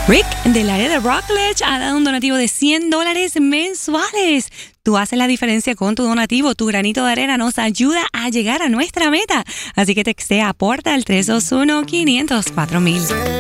Rick, del área de Rockledge, ha dado un donativo de $100 mensuales. Tú haces la diferencia con tu donativo. Tu granito de arena nos ayuda a llegar a nuestra meta. Así que textea aporta al 321-500-4000.